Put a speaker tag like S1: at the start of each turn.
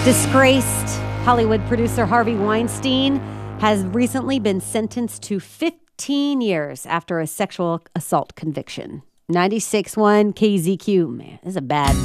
S1: Disgraced Hollywood producer Harvey Weinstein has recently been sentenced to 15 years after a sexual assault conviction. 96.1 KZQ. Man, this is a bad